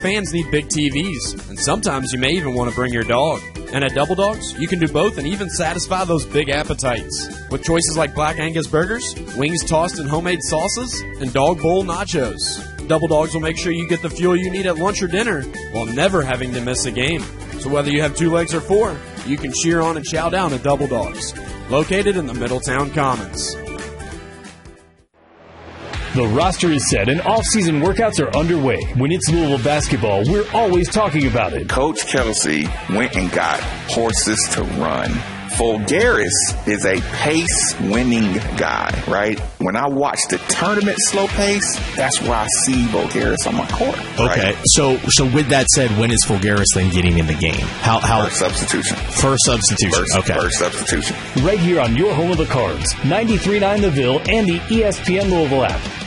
Fans need big TVs, and sometimes you may even want to bring your dog. And at Double Dogs, you can do both and even satisfy those big appetites. With choices like Black Angus burgers, wings tossed in homemade sauces, and dog bowl nachos. Double Dogs will make sure you get the fuel you need at lunch or dinner while never having to miss a game. So whether you have 2 legs or 4, you can cheer on and chow down at Double Dogs, located in the Middletown Commons. The roster is set and off-season workouts are underway. When it's Louisville basketball, we're always talking about it. Coach Kelsey went and got horses to run. Fulgaris is a pace-winning guy, right? When I watch the tournament slow pace, that's where I see Fulgaris on my court. Okay, right? so with that said, when is Fulgaris then getting in the game? How First substitution. First substitution. First substitution. Right here on your home of the Cards, 93.9 The Ville and the ESPN Louisville app.